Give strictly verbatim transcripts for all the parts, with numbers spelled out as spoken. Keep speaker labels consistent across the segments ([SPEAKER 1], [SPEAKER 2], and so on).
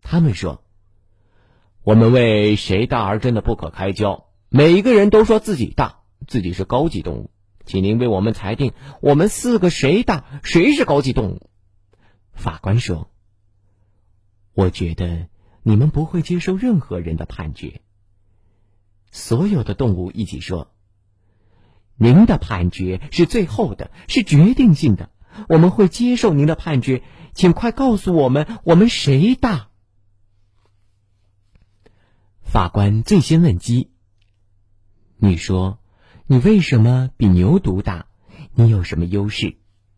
[SPEAKER 1] 他们说：我们为谁大而争得不可开交，每一个人都说自己大，自己是高级动物，请您为我们裁定，我们四个谁大，谁是高级动物。法官说：我觉得你们不会接受任何人的判决。所有的动物一起说：您的判决是最后的，是决定性的，我们会接受您的判决，请快告诉我们，我们谁大？法官最先问鸡：你说，你为什么比牛犊大？你有什么优势？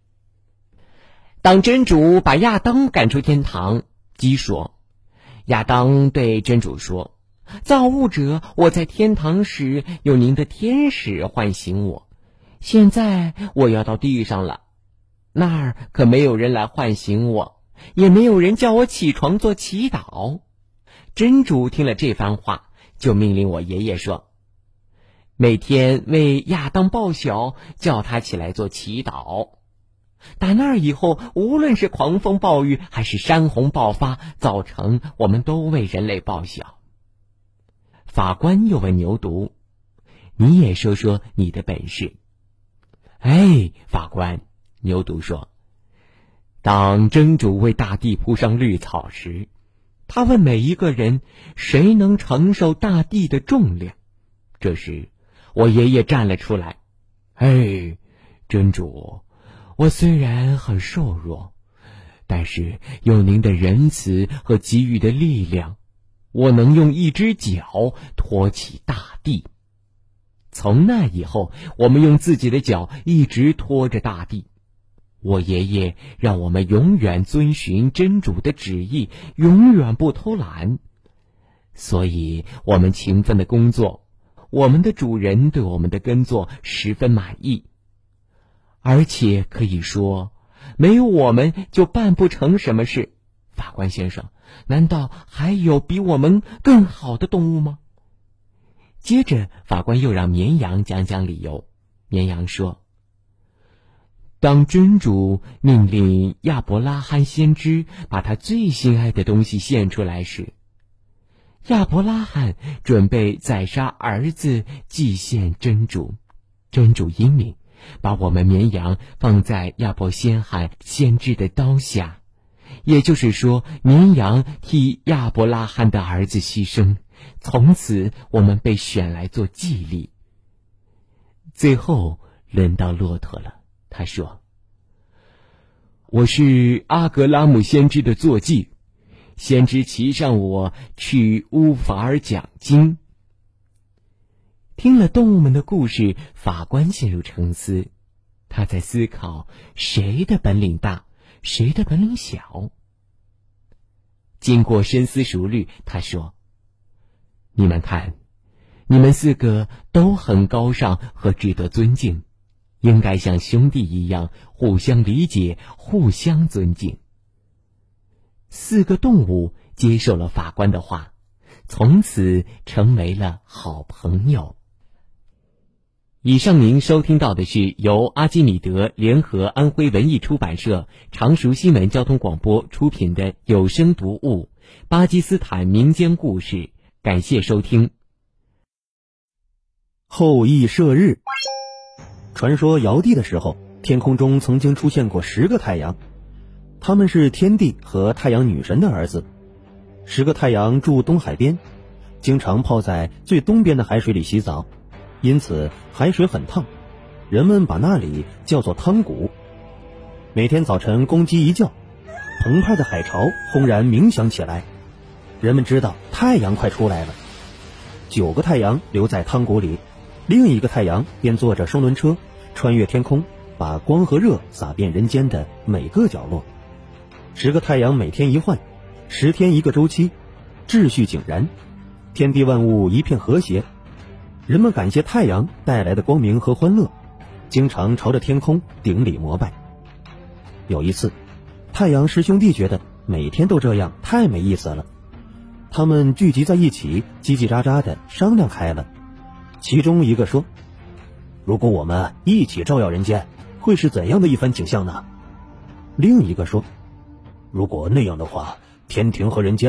[SPEAKER 1] 当真主把亚当赶出天堂，鸡说：亚当对真主说，造物者，我在天堂时有您的天使唤醒我，现在我要到地上了，那儿可没有人来唤醒我，也没有人叫我起床做祈祷。真主听了这番话，就命令我爷爷说，每天为亚当报晓，叫他起来做祈祷。打那以后，无论是狂风暴雨还是山洪爆发，造成我们都为人类报晓。法官又问牛犊：你也说说你的本事。哎，法官，牛犊说，当真主为大地铺上绿草时，他问每一个人，谁能承受大地的重量？这时我爷爷站了出来：哎，真主，我虽然很瘦弱，但是有您的仁慈和给予的力量，我能用一只脚托起大地。从那以后，我们用自己的脚一直拖着大地。我爷爷让我们永远遵循真主的旨意，永远不偷懒。所以我们勤奋的工作，我们的主人对我们的耕作十分满意。而且可以说，没有我们就办不成什么事。法官先生，难道还有比我们更好的动物吗？接着法官又让绵羊讲讲理由。绵羊说，当真主命令亚伯拉罕先知把他最心爱的东西献出来时，亚伯拉罕准备宰杀儿子祭献真主。真主英明，把我们绵羊放在亚伯先罕先知的刀下，也就是说，绵羊替亚伯拉罕的儿子牺牲，从此我们被选来做祭吏。最后轮到骆驼了，他说，我是阿格拉姆先知的坐骑，先知骑上我去乌法尔讲经。听了动物们的故事，法官陷入沉思，他在思考谁的本领大，谁的本领小。经过深思熟虑，他说，你们看，你们四个都很高尚和值得尊敬，应该像兄弟一样互相理解，互相尊敬。四个动物接受了法官的话，从此成为了好朋友。以上您收听到的是由阿基米德联合安徽文艺出版社、常熟新闻交通广播出品的有声读物《巴基斯坦民间故事》，感谢收听。
[SPEAKER 2] 后羿射日。传说尧帝的时候，天空中曾经出现过十个太阳，他们是天帝和太阳女神的儿子。十个太阳住东海边，经常泡在最东边的海水里洗澡，因此海水很烫，人们把那里叫做汤谷。每天早晨公鸡一叫，澎湃的海潮轰然鸣响起来，人们知道太阳快出来了。九个太阳留在汤谷里，另一个太阳便坐着双轮车穿越天空，把光和热洒遍人间的每个角落。十个太阳每天一换，十天一个周期，秩序井然，天地万物一片和谐。人们感谢太阳带来的光明和欢乐，经常朝着天空顶礼膜拜。有一次，太阳师兄弟觉得每天都这样太没意思了，他们聚集在一起，叽叽喳喳地商量开了。其中一个说，如果我们一起照耀人间，会是怎样的一番景象呢？另一个说，如果那样的话，天庭和人间